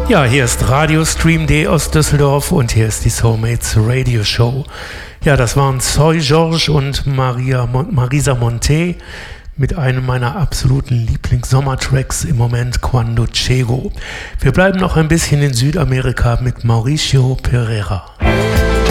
Ja, hier ist Radio Stream D aus Düsseldorf und hier ist die Soulmates Radio Show. Ja, das waren Soy George und Marisa Monte mit einem meiner absoluten Lieblings-Sommertracks im Moment, Cuando Chego. Wir bleiben noch ein bisschen in Südamerika mit Mauricio Pereira.